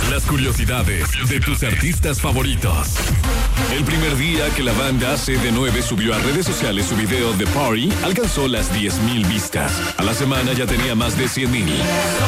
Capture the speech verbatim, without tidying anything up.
Las curiosidades de tus artistas favoritos. El primer día que la banda C D nueve subió a redes sociales su video The Party, alcanzó las diez mil vistas. A la semana ya tenía más de cien mil.